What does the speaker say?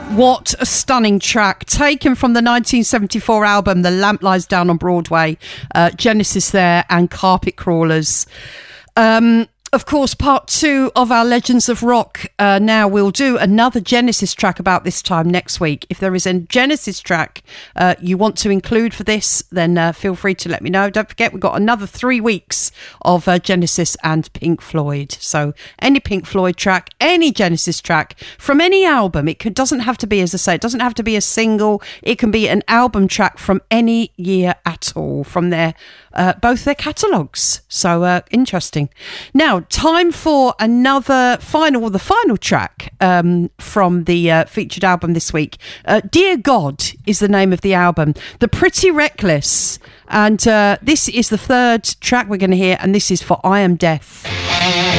What a stunning track, taken from the 1974 album The Lamp Lies Down on Broadway. Genesis there and Carpet Crawlers. Of course, part 2 of our Legends of Rock. Now we'll do another Genesis track about this time next week. If there is a Genesis track you want to include for this, then feel free to let me know. Don't forget, we've got another 3 weeks of Genesis and Pink Floyd. So any Pink Floyd track, any Genesis track from any album. It doesn't have to be, as I say, it doesn't have to be a single. It can be an album track from any year at all, from their both their catalogues. So interesting. Now, time for the final track from the featured album this week. Dear God is the name of the album. The Pretty Reckless. And this is the third track we're going to hear, and this is For I Am Deaf.